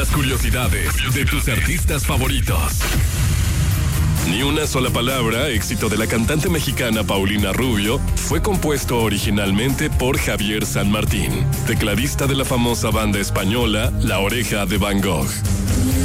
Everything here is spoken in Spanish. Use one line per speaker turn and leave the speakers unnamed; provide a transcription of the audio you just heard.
Las curiosidades de tus artistas favoritos. Ni una sola palabra, éxito de la cantante mexicana Paulina Rubio, fue compuesto originalmente por Javier San Martín, tecladista de la famosa banda española La Oreja de Van Gogh.